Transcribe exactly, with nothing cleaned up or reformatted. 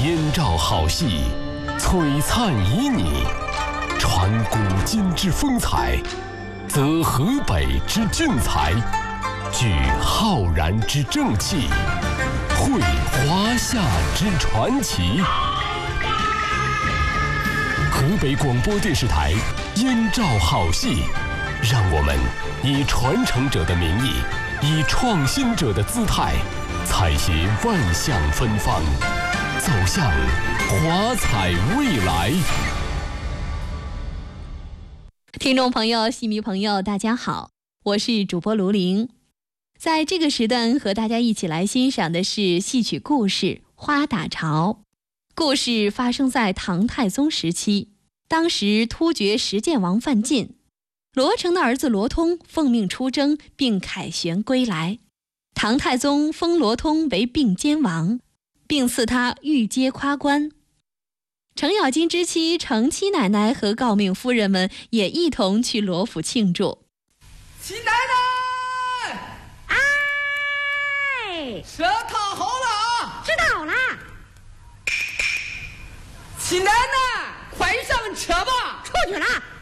燕赵好戏，璀璨旖旎，传古今之风采，则河北之俊才，聚浩然之正气，绘华夏之传奇。河北广播电视台燕赵好戏，让我们以传承者的名义，以创新者的姿态，采撷万象芬芳，走向华彩未来。 听众朋友、戏迷朋友，大家好，我是主播卢玲。在这个时段和大家一起来欣赏的是戏曲故事《花打巢》。故事发生在唐太宗时期，当时突厥十剑王范进，罗成的儿子罗通奉命出征，并凯旋归来。唐太宗封罗通为并监王，并赐他御阶夸官。程咬金之妻程七奶奶和诰命夫人们也一同去罗府庆祝。 七奶奶， 哎， 车套好了， 知道了。 七奶奶，快上车吧。 出去了，